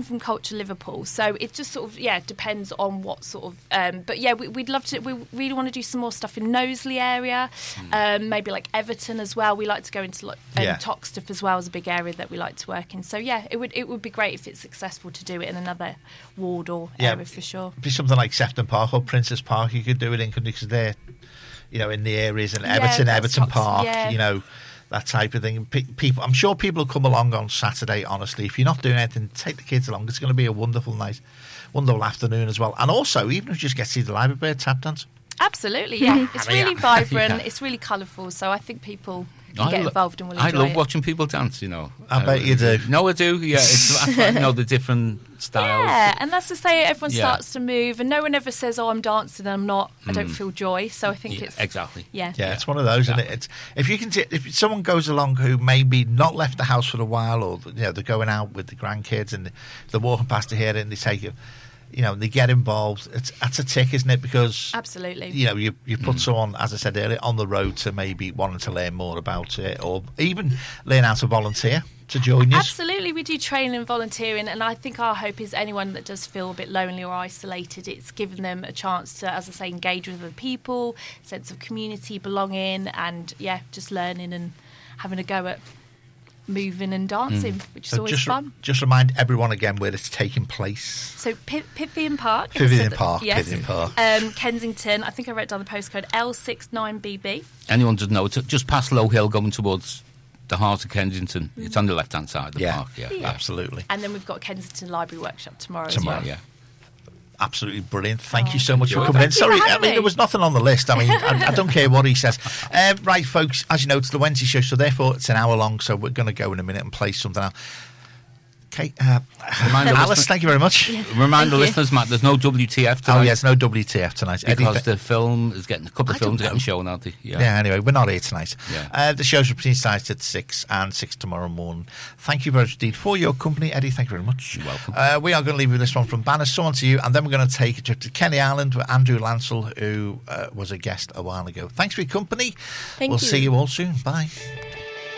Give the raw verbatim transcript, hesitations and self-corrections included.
from Culture Liverpool, so it just sort of yeah depends on what sort of. Um, but yeah, we, we'd love to. We really want to do some more stuff in Knowsley area, mm. um, maybe like Everton as well. We like to go into like um, yeah. Toxteth as well as a big area that we like to work in. So yeah, it would it would be great if it's successful to do it in another ward or yeah. area for sure. Be something like Sefton Park or Princess Park. You could do it in because they're, you know, in the areas in Yeah, Everton, that's Everton Tox- Park. yeah. You know. That type of thing. Pe- people, I'm sure people will come along on Saturday. Honestly, if you're not doing anything, take the kids along. It's going to be a wonderful night, wonderful afternoon as well. And also, even if you just get to see the Library Bird tap dance. Absolutely, yeah. It's I mean, really yeah. vibrant. Yeah. It's really colourful. So I think people can I get lo- involved and will I enjoy love it. watching people dance, you know. I bet you do. No, I do, yeah. It's, I, you know, the different styles. Yeah, and that's to say everyone Yeah. starts to move, and no one ever says, "Oh, I'm dancing," and I'm not. I don't feel joy. So I think Yeah, it's exactly. Yeah, Yeah, it's one of those, Yeah. and it? It's if you can, t- if someone goes along who maybe not left the house for a while, or you know they're going out with the grandkids and they're walking past the here and they take it, you know, they get involved. It's that's a tick, isn't it? Because Absolutely. you know, you you put someone, as I said earlier, on the road to maybe wanting to learn more about it, or even learn how to volunteer to join you. Absolutely, we do training and volunteering, and I think our hope is anyone that does feel a bit lonely or isolated, it's given them a chance to, as I say, engage with other people, sense of community, belonging, and yeah, just learning and having a go at moving and dancing, which is So always just, fun. just remind everyone again where it's taking place. So P- Pythian Park. Pythian So- Park, yes. Pythian Park. Um, Kensington. I think I wrote down the postcode L six nine B B. Anyone doesn't know, it's just past Low Hill going towards the heart of Kensington. It's on the left-hand side of the Yeah, park. Yeah, Yeah. absolutely. And then we've got Kensington Library Workshop tomorrow. Tomorrow. as well. yeah. Absolutely brilliant. Thank Oh, you so much for well, coming in. thank you for Sorry, I having mean, me. there was nothing on the list. I mean, I, I don't care what he says. Um, right, folks, as you know, it's the Wednesday show, so therefore it's an hour long, so we're going to go in a minute and play something else. Okay, uh, Remind the Alice, listener- thank you very much. Remind the you. listeners, Matt, there's no W T F tonight. Oh, yes, no W T F tonight. Eddie, Because th- the film is getting, a couple of I don't films are getting know. shown, aren't they? Yeah, anyway, we're not here tonight. Yeah. Uh, the show's between starts at six and six tomorrow morning. Thank you very much indeed for your company, Eddie. Thank you very much. You're welcome. Uh, we are going to leave with this one from Banner, Someone to You, and then we're going to take a trip to Kenny Island with Andrew Lancel, who uh, was a guest a while ago. Thanks for your company. Thank we'll you. see you all soon. Bye.